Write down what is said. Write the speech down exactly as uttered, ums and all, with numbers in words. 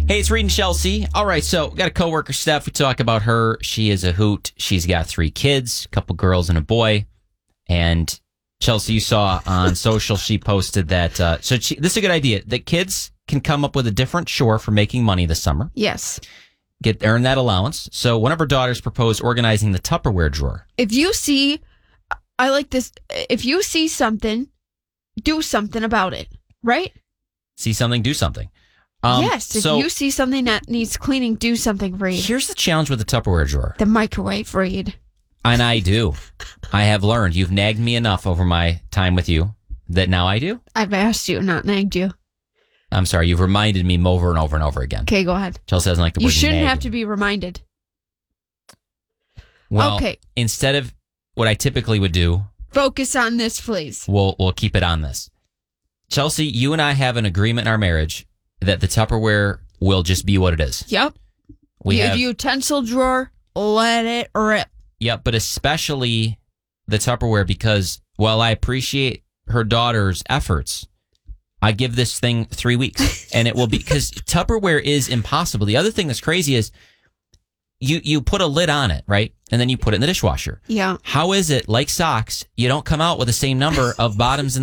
Hey, it's Reed and Chelsea. All right, so we got a coworker, Steph. We talk about her. She is a hoot. She's got three kids, a couple girls and a boy. And Chelsea, you saw on social, she posted that. Uh, so she, this is a good idea. That kids can come up with a different chore for making money this summer. Yes. Get earn that allowance. So one of her daughters proposed organizing the Tupperware drawer. If you see, I like this. If you see something, do something about it, right? See something, do something. Um, yes. If so you see something that needs cleaning, do something, Reed. Here's the challenge with the Tupperware drawer. The microwave, Reed. And I do. I have learned. You've nagged me enough over my time with you that now I do. I've asked you, not nagged you. I'm sorry. You've reminded me over and over and over again. Okay, go ahead. Chelsea doesn't like the word You shouldn't nagging. have to be reminded. Well, okay. Instead of what I typically would do, focus on this, please. We'll we'll keep it on this. Chelsea, you and I have an agreement in our marriage that the Tupperware will just be what it is. Yep. We the have, utensil drawer, let it rip. Yep, but especially the Tupperware because while I appreciate her daughter's efforts, I give this thing three weeks and it will be because Tupperware is impossible. The other thing that's crazy is you you put a lid on it, right? And then you put it in the dishwasher. Yeah. How is it, like socks, you don't come out with the same number of bottoms and